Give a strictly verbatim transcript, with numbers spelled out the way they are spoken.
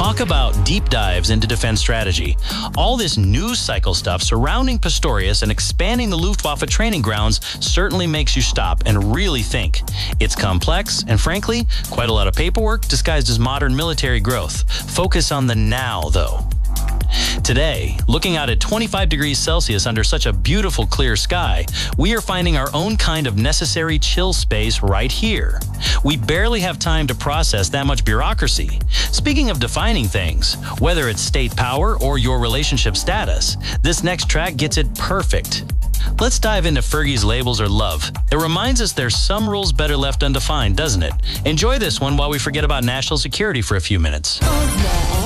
Talk about deep dives into defense strategy. All this news cycle stuff surrounding Pistorius and expanding the Luftwaffe training grounds certainly makes you stop and really think. It's complex and, frankly, quite a lot of paperwork disguised as modern military growth. Focus on the now, though. Today, looking out at twenty-five degrees Celsius under such a beautiful clear sky, we are finding our own kind of necessary chill space right here. We barely have time to process that much bureaucracy. Speaking of defining things, whether it's state power or your relationship status, this next track gets it perfect. Let's dive into Fergie's Labels Are Love. It reminds us there's some rules better left undefined, doesn't it? Enjoy this one while we forget about national security for a few minutes.